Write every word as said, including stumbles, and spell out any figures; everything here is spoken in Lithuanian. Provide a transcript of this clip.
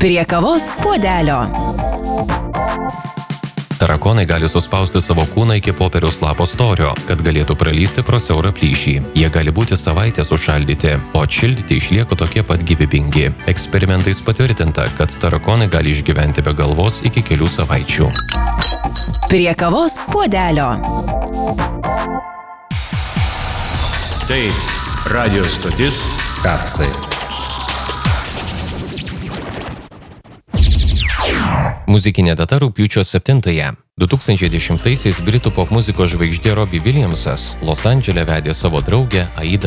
Prie kavos puodelio. Tarakonai gali suspausti savo kūną iki popieriaus lapo storio, kad galėtų pralysti pro siaurą plyšį. Jie gali būti savaitės užšaldyti, o atšildyti išlieka tokie pat gyvybingi. Eksperimentais patvirtinta, kad tarakonai gali išgyventi be galvos iki kelių savaičių. Prie kavos puodelio. Tai radio stotis Kapsai. Muzikinė data rugpjūčio septintąją. du tūkstančiai dešimtaisiais britų popmuzikos žvaigždė Robbie Williamsas Los Andžele vedė savo draugę Aidą